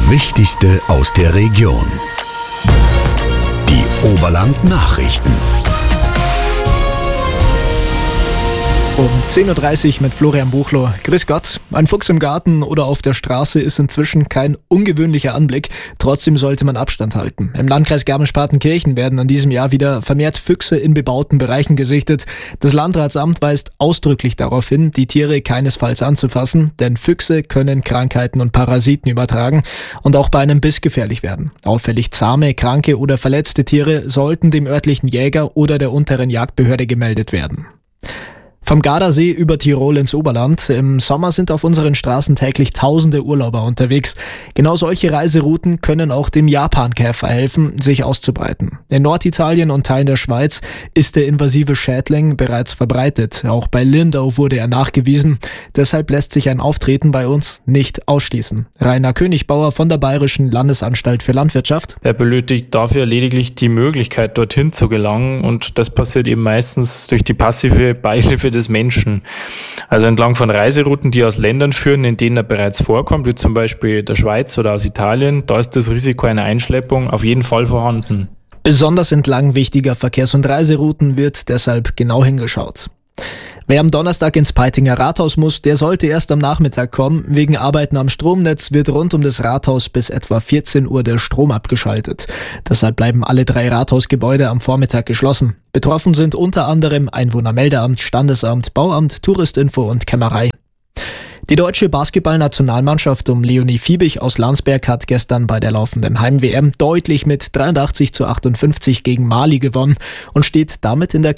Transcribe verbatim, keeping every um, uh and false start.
Wichtigste aus der Region. Die Oberland-Nachrichten. Um zehn Uhr dreißig mit Florian Buchloh. Grüß Gott. Ein Fuchs im Garten oder auf der Straße ist inzwischen kein ungewöhnlicher Anblick. Trotzdem sollte man Abstand halten. Im Landkreis Garmisch-Partenkirchen werden an diesem Jahr wieder vermehrt Füchse in bebauten Bereichen gesichtet. Das Landratsamt weist ausdrücklich darauf hin, die Tiere keinesfalls anzufassen, denn Füchse können Krankheiten und Parasiten übertragen und auch bei einem Biss gefährlich werden. Auffällig zahme, kranke oder verletzte Tiere sollten dem örtlichen Jäger oder der unteren Jagdbehörde gemeldet werden. Vom Gardasee über Tirol ins Oberland. Im Sommer sind auf unseren Straßen täglich tausende Urlauber unterwegs. Genau solche Reiserouten können auch dem Japankäfer helfen, sich auszubreiten. In Norditalien und Teilen der Schweiz ist der invasive Schädling bereits verbreitet. Auch bei Lindau wurde er nachgewiesen. Deshalb lässt sich ein Auftreten bei uns nicht ausschließen. Rainer Königbauer von der Bayerischen Landesanstalt für Landwirtschaft. Er benötigt dafür lediglich die Möglichkeit, dorthin zu gelangen, und das passiert eben meistens durch die passive Beihilfe des Menschen. Also entlang von Reiserouten, die aus Ländern führen, in denen er bereits vorkommt, wie zum Beispiel der Schweiz oder aus Italien, da ist das Risiko einer Einschleppung auf jeden Fall vorhanden. Besonders entlang wichtiger Verkehrs- und Reiserouten wird deshalb genau hingeschaut. Wer am Donnerstag ins Peitinger Rathaus muss, der sollte erst am Nachmittag kommen. Wegen Arbeiten am Stromnetz wird rund um das Rathaus bis etwa vierzehn Uhr der Strom abgeschaltet. Deshalb bleiben alle drei Rathausgebäude am Vormittag geschlossen. Betroffen sind unter anderem Einwohnermeldeamt, Standesamt, Bauamt, Touristinfo und Kämmerei. Die deutsche Basketballnationalmannschaft um Leonie Fiebig aus Landsberg hat gestern bei der laufenden Heim-W M deutlich mit dreiundachtzig zu achtundfünfzig gegen Mali gewonnen und steht damit in der